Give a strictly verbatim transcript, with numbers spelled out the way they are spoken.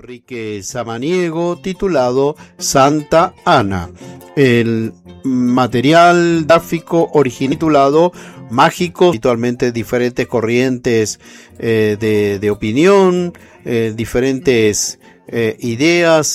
Enrique Samaniego, titulado Santa Ana. El material gráfico original titulado Mágico, habitualmente diferentes corrientes eh, de, de opinión, eh, diferentes eh, ideas